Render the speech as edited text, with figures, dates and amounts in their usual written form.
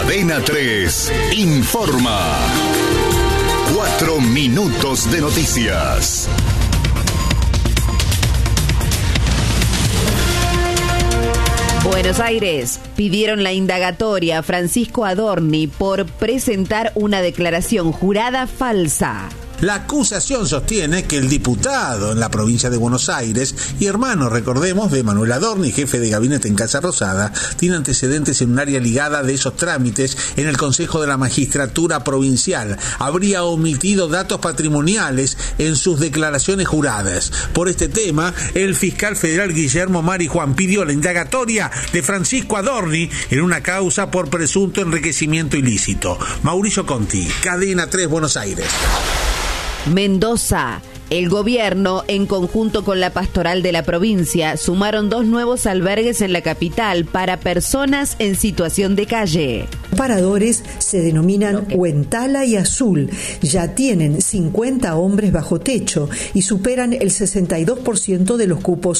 Cadena 3 informa. 4 minutos de noticias. Buenos Aires pidieron la indagatoria a Francisco Adorni por presentar una declaración jurada falsa. La acusación sostiene que el diputado en la provincia de Buenos Aires y hermano, recordemos, de Manuel Adorni, jefe de gabinete en Casa Rosada, tiene antecedentes en un área ligada de esos trámites en el Consejo de la Magistratura Provincial. Habría omitido datos patrimoniales en sus declaraciones juradas. Por este tema, el fiscal federal Guillermo Marijuán pidió la indagatoria de Francisco Adorni en una causa por presunto enriquecimiento ilícito. Mauricio Conti, Cadena 3, Buenos Aires. Mendoza. El gobierno, en conjunto con la pastoral de la provincia, sumaron 2 nuevos albergues en la capital para personas en situación de calle. Paradores se denominan Huentala y Azul. Ya tienen 50 hombres bajo techo y superan el 62% de los cupos